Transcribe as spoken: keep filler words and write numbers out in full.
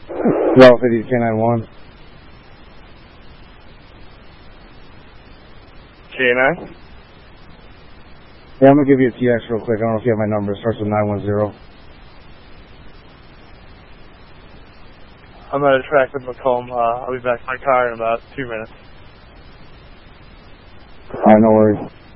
Well, fifty K nine one. K nine? Yeah, I'm going to give you a T X real quick. I don't know if you have my number. It starts with nine one zero. I'm at a track with Macomb. Uh, I'll be back in my car in about two minutes. Alright, no worries.